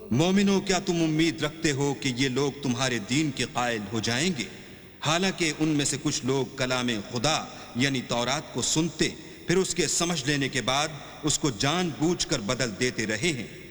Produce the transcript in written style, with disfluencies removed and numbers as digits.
मोमिनो, क्या तुम उम्मीद रखते हो कि ये लोग तुम्हारे दीन के कायल हो जाएंगे? हालांकि उनमें से कुछ लोग कलाम खुदा यानी तौरात को सुनते, फिर उसके समझ लेने के बाद उसको जानबूझकर बदल देते रहे हैं।